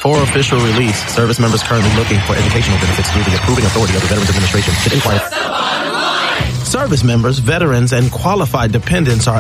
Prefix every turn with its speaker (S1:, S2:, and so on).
S1: For official release, service members currently looking for educational benefits through the approving authority of the Veterans Administration should inquire. Service members, veterans, and qualified dependents are